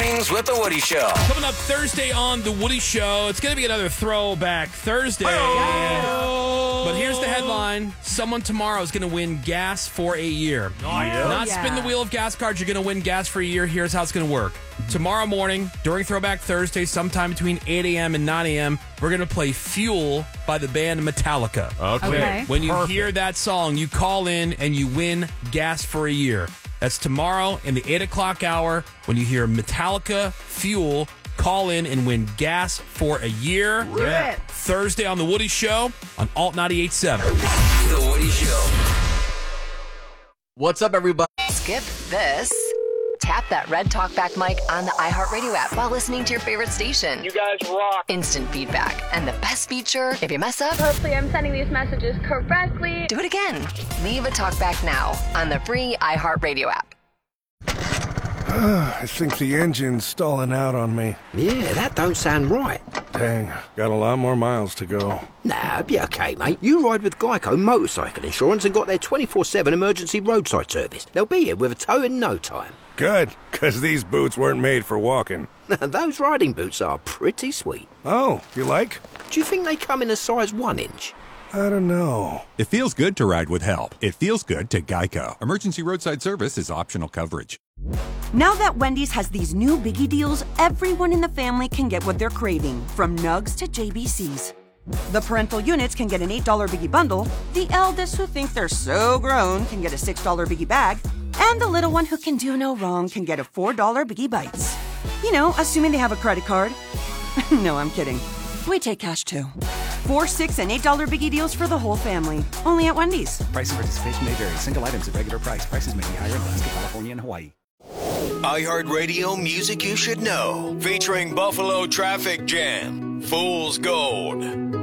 Mornings with The Woody Show. Coming up Thursday on The Woody Show, it's going to be another Throwback Thursday. But here's the headline. Someone tomorrow is going to win gas for a year. Not spin the wheel of gas cards. You're going to win gas for a year. Here's how it's going to work. Tomorrow morning, during Throwback Thursday, sometime between 8 a.m. and 9 a.m., we're going to play Fuel by the band Metallica. Okay. When you hear that song, you call in and you win gas for a year. That's tomorrow in the 8 o'clock hour. When you hear Metallica, Fuel, call in and win gas for a year. Yeah. Thursday on The Woody Show on Alt 98.7. The Woody Show. What's up, everybody? Skip this. Tap that red talkback mic on the iHeartRadio app while listening to your favorite station. You guys rock. Instant feedback. And the best feature, if you mess up, Hopefully I'm sending these messages correctly. do it again. Leave a talkback now on the free iHeartRadio app. I think the engine's stalling out on me. Yeah, that don't sound right. Dang, got a lot more miles to go. Nah, be okay, mate. You ride with Geico Motorcycle Insurance and got their 24/7 emergency roadside service. They'll be here with a tow in no time. Good, because these boots weren't made for walking. Those riding boots are pretty sweet. Oh, you like? Do you think they come in a size 1 inch? I don't know. It feels good to ride with help. It feels good to Geico. Emergency roadside service is optional coverage. Now that Wendy's has these new biggie deals, everyone in the family can get what they're craving, from nugs to JBCs. The parental units can get an $8 biggie bundle, the eldest who think they're so grown can get a $6 biggie bag, and the little one who can do no wrong can get a $4 biggie bites. You know, assuming they have a credit card. No, I'm kidding. We take cash too. 4, 6, and $8 biggie deals for the whole family. Only at Wendy's. Price and participation may vary. Single items at regular price. Prices may be higher in Alaska, California, and Hawaii. iHeartRadio Music You Should Know. Featuring Buffalo Traffic Jam. Fool's Gold.